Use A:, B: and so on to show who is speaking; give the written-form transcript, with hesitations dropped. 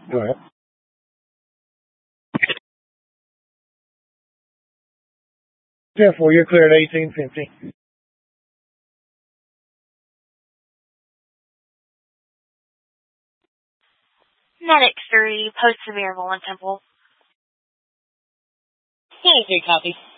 A: Go ahead. 10-4, you're clear at 1850.
B: Medic 3, Post Severe Rolling Temple.
C: 23, copy.